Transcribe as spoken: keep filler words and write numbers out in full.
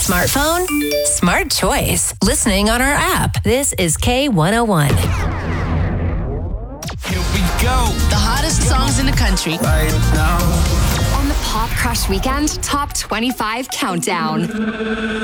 smartphone? Smart choice. Listening on our app. This is K one oh one. Here we go. The hottest songs in the country. Right now. On the Pop Crush Weekend Top twenty-five Countdown.